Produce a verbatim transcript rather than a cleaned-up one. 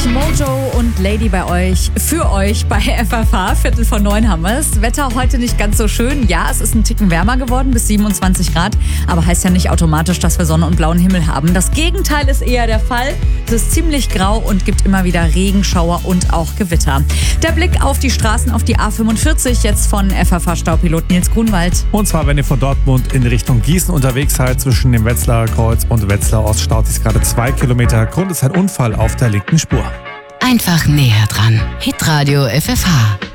Mojo und Lady bei euch, für euch bei F F H. Viertel vor neun haben wir es. Wetter heute nicht ganz so schön. Ja, es ist ein Ticken wärmer geworden, bis siebenundzwanzig Grad. Aber heißt ja nicht automatisch, dass wir Sonne und blauen Himmel haben. Das Gegenteil ist eher der Fall. Es ist ziemlich grau und gibt immer wieder Regenschauer und auch Gewitter. Der Blick auf die Straßen, auf die A fünfundvierzig, jetzt von F F H-Staupilot Nils Grunwald. Und zwar, wenn ihr von Dortmund in Richtung Gießen unterwegs seid, zwischen dem Wetzlarer Kreuz und Wetzlar Ost, staut sich gerade zwei Kilometer. Grund ist ein Unfall auf der linken Spur. Einfach näher dran. Hitradio F F H.